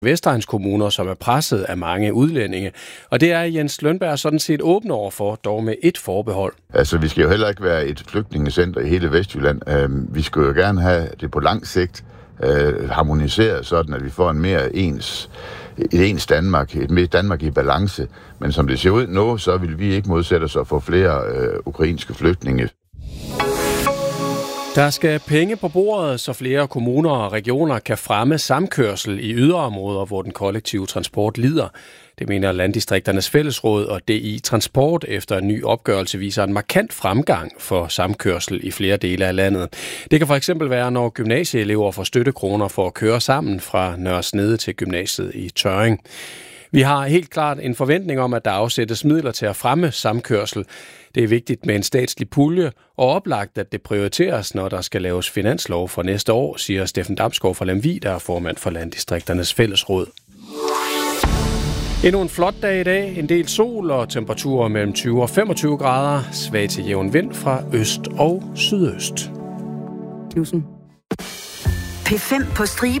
Vestegnskommuner, som er presset af mange udlændinge. Og det er Jens Lønberg sådan set åben over for, dog med et forbehold. Altså, vi skal jo heller ikke være et flygtningecenter i hele Vestjylland. Vi skal jo gerne have det på lang sigt harmoniseret, sådan at vi får et ens Danmark, et Danmark i balance. Men som det ser ud nu, så vil vi ikke modsætte os at få flere ukrainske flygtninge. Der skal penge på bordet, så flere kommuner og regioner kan fremme samkørsel i yderområder, hvor den kollektive transport lider. Det mener Landdistrikternes Fællesråd og DI Transport efter en ny opgørelse viser en markant fremgang for samkørsel i flere dele af landet. Det kan for eksempel være, når gymnasieelever får støttekroner for at køre sammen fra Nørre Snede til gymnasiet i Tørring. Vi har helt klart en forventning om, at der afsættes midler til at fremme samkørsel. Det er vigtigt med en statslig pulje og oplagt, at det prioriteres, når der skal laves finanslov for næste år, siger Steffen Damsgaard fra Lemvig, der er formand for Landdistrikternes Fællesråd. Endnu en flot dag i dag. En del sol og temperaturer mellem 20 og 25 grader. Svag til jævn vind fra øst og sydøst. P5 på stribe